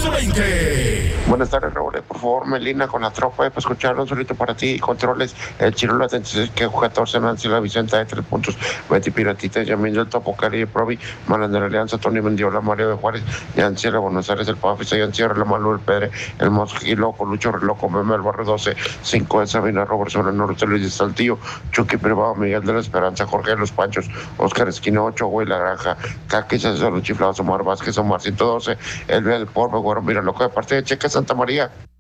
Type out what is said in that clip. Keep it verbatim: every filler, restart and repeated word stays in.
catorce veinte. Buenas tardes, Raúl. Por favor, Melina con la tropa, para escucharlo un solito para ti. Controles, el Chirulo veintiséis, que catorce, Nancy La Vicenta de tres puntos, Betty Piratita, Yamil del Topo, Cari Provi, Malan de la Alianza, Tony Mendiola, Mario de Juárez, Yan Sierra, Buenos Aires, el Pafis, Yan Sierra, La Malu, el Pedre, el Mosqui Loco, Lucho Reloco, Meme, el Barrio doce, cinco de Sabina, Robertson, el Norte, Luis de Saltillo, Chucky Privado, Miguel de la Esperanza, Jorge de los Panchos, Oscar Esquina ocho, Güey La Granja, Caqui, César Los Chiflados, Omar Vázquez, Omar ciento doce, el del Porbe, Güero, mira loco de parte de Cheque Santa María.